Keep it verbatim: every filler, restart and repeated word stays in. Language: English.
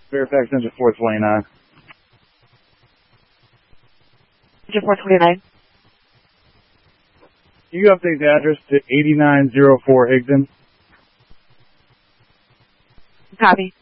Fairfax Engine four twenty-nine. Engine four twenty-nine. Can you update the address to eighty-nine oh four Higdon? Copy.